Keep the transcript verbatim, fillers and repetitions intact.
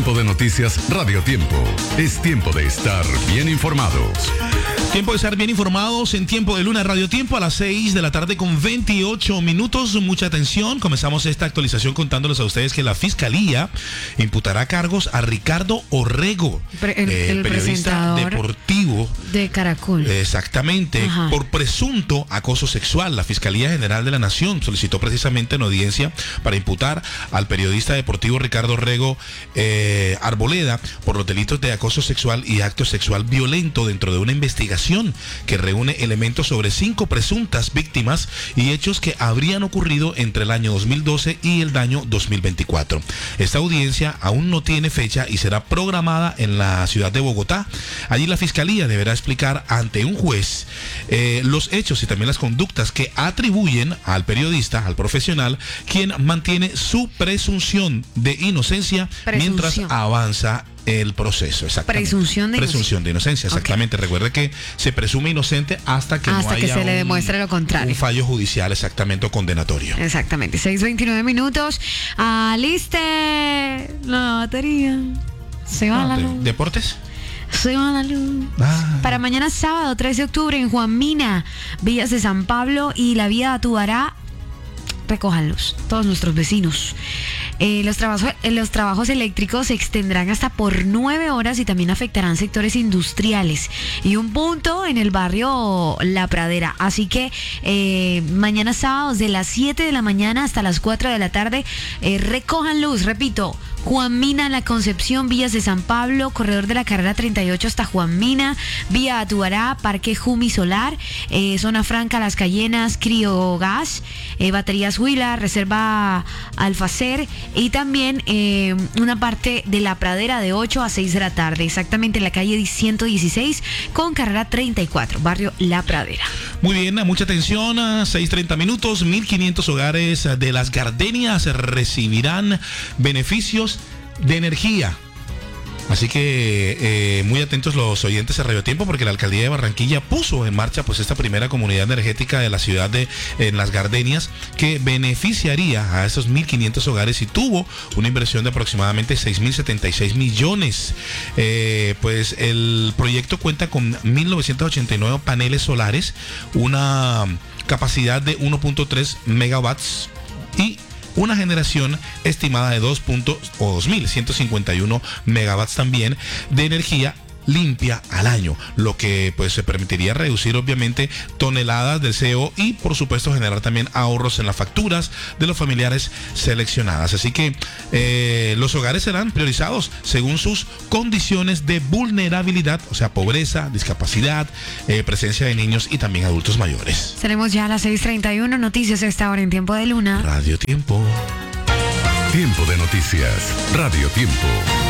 Tiempo de Noticias Radio Tiempo. Es tiempo de estar bien informados. Tiempo de estar bien informados en Tiempo de Luna Radio Tiempo a las seis de la tarde con veintiocho minutos. Mucha atención. Comenzamos esta actualización contándoles a ustedes que la Fiscalía imputará cargos a Ricardo Orrego, Pre el, eh, el periodista deportivo de Caracol. Exactamente, Ajá. por presunto acoso sexual. La Fiscalía General de la Nación solicitó precisamente una audiencia para imputar al periodista deportivo Ricardo Orrego eh, Arboleda por los delitos de acoso sexual y acto sexual violento dentro de una investigación que reúne elementos sobre cinco presuntas víctimas y hechos que habrían ocurrido entre el año dos mil doce y el año dos mil veinticuatro. Esta audiencia aún no tiene fecha y será programada en la ciudad de Bogotá. Allí la Fiscalía deberá explicar ante un juez eh, los hechos y también las conductas que atribuyen al periodista, al profesional, quien mantiene su presunción de inocencia Presunción. mientras avanza el proceso. Exactamente. Presunción de Presunción de inocencia, exactamente. Okay. Recuerde que se presume inocente hasta que hasta no haya que se un, le demuestre lo contrario. Un fallo judicial, exactamente, o condenatorio. Exactamente. seis veintinueve minutos. Aliste la batería. Se va ah, la de, luz. ¿Deportes? Se va la luz. Ah. Para mañana sábado, tres de octubre, en Juan Mina, Villas de San Pablo y la vía de Atubará, recójanlos, todos nuestros vecinos. Eh, los, trabajos, eh, los trabajos eléctricos se extenderán hasta por nueve horas y también afectarán sectores industriales y un punto en el barrio La Pradera. Así que eh, mañana sábado, de las siete de la mañana hasta las cuatro de la tarde, eh, recojan luz, repito, Juan Mina, La Concepción, Villas de San Pablo, corredor de la carrera treinta y ocho hasta Juan Mina, vía Atubará, Parque Jumi Solar, eh, Zona Franca, Las Cayenas, Criogas, eh, Baterías Huila, Reserva Alfacer y también eh, una parte de La Pradera de ocho a seis de la tarde, exactamente en la calle ciento dieciséis con carrera treinta y cuatro, barrio La Pradera. Muy bien, mucha atención, a seis treinta minutos, mil quinientos hogares de Las Gardenias recibirán beneficios de energía. Así que eh, muy atentos los oyentes de Radio Tiempo, porque la Alcaldía de Barranquilla puso en marcha pues esta primera comunidad energética de la ciudad de en Las Gardenias, que beneficiaría a esos mil quinientos hogares y tuvo una inversión de aproximadamente seis mil setenta y seis millones. Eh, pues el proyecto cuenta con mil novecientos ochenta y nueve paneles solares, una capacidad de uno punto tres megawatts y una generación estimada de dos mil ciento cincuenta y uno megawatts también de energía limpia al año, lo que pues se permitiría reducir obviamente toneladas de C O y por supuesto generar también ahorros en las facturas de los familiares seleccionadas. Así que eh, los hogares serán priorizados según sus condiciones de vulnerabilidad, o sea, pobreza, discapacidad, eh, presencia de niños y también adultos mayores. Tenemos ya a las seis treinta y uno, noticias a esta hora en Tiempo de Luna. Radio Tiempo. Tiempo de Noticias Radio Tiempo.